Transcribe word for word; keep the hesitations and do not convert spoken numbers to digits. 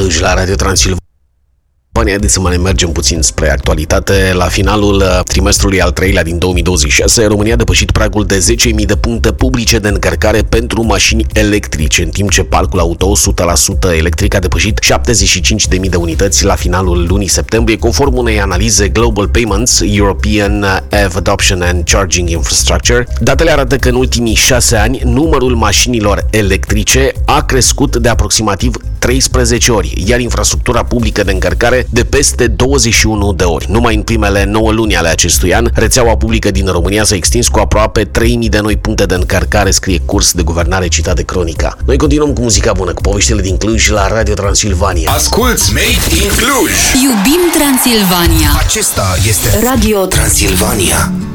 Cluj la Radio Transilvania. Haideți să mai mergem puțin spre actualitate. La finalul trimestrului al treilea din două mii douăzeci și șase, România a depășit pragul de zece mii de puncte publice de încărcare pentru mașini electrice, în timp ce parcul auto o sută la sută electric a depășit șaptezeci și cinci de mii de unități la finalul lunii septembrie, conform unei analize Global Payments, European E V Adoption and Charging Infrastructure. Datele arată că în ultimii șase ani numărul mașinilor electrice a crescut de aproximativ treisprezece ori, iar infrastructura publică de încărcare de peste douăzeci și unu de ori. Numai în primele nouă luni ale acestui an, rețeaua publică din România s-a extins cu aproape trei mii de noi puncte de încărcare, scrie Curs de Guvernare citat de Cronica. Noi continuăm cu muzica bună, cu poveștile din Cluj la Radio Transilvania. Asculți Made in Cluj! Iubim Transilvania! Acesta este Radio Transilvania.